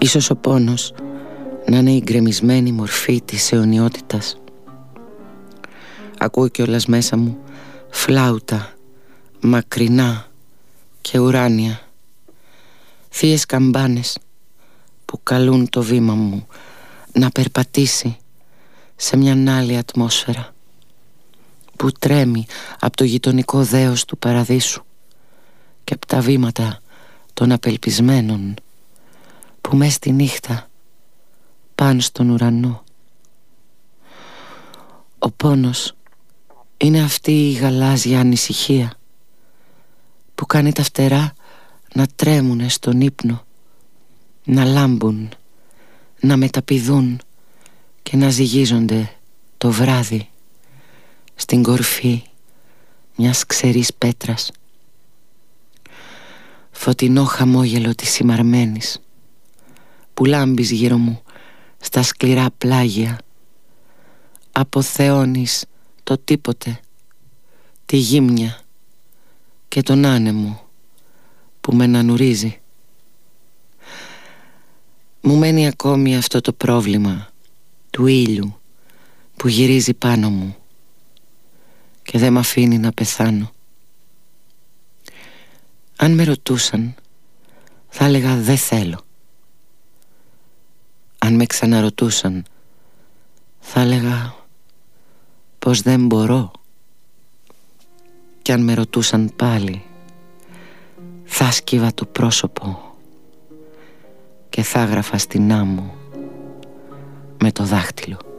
Ίσως ο πόνος να είναι η γκρεμισμένη μορφή της αιωνιότητας. Ακούω κιόλας μέσα μου φλάουτα, μακρινά και ουράνια, θείες καμπάνες που καλούν το βήμα μου να περπατήσει σε μιαν άλλη ατμόσφαιρα που τρέμει από το γειτονικό δέος του παραδείσου και από τα βήματα των απελπισμένων που μες στη νύχτα πάνε στον ουρανό. Ο πόνος είναι αυτή η γαλάζια ανησυχία που κάνει τα φτερά να τρέμουνε στον ύπνο, να λάμπουν, να μεταπηδούν και να ζυγίζονται το βράδυ στην κορφή μιας ξερής πέτρας. Φωτεινό χαμόγελο της ημαρμένης που λάμπεις γύρω μου στα σκληρά πλάγια. Αποθεώνεις το τίποτε, τη γύμνια και τον άνεμο που με νανουρίζει. Μου μένει ακόμη αυτό το πρόβλημα του ήλιου που γυρίζει πάνω μου και δεν μ' αφήνει να πεθάνω. Αν με ρωτούσαν, θα έλεγα δεν θέλω. Αν με ξαναρωτούσαν, θα έλεγα πως δεν μπορώ. Κι αν με ρωτούσαν πάλι, θα σκύβα το πρόσωπο και θα έγραφα στην άμμο με το δάχτυλο.